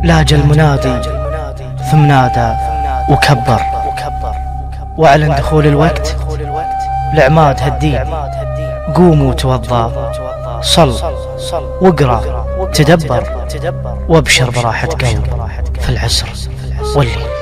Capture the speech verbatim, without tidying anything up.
لاج المنادي ثم نادى وكبر وأعلن دخول الوقت لعماد هالدين. قوموا توضى، صل واقرأ تدبر، وابشر براحة قلب في العسر والليل.